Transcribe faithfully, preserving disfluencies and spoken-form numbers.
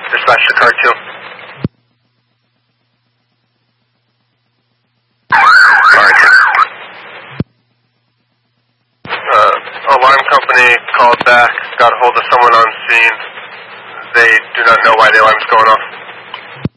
Dispatch to car two. Car two. Uh, alarm company called back, got a hold of someone on scene. They do not know why the alarm's going off.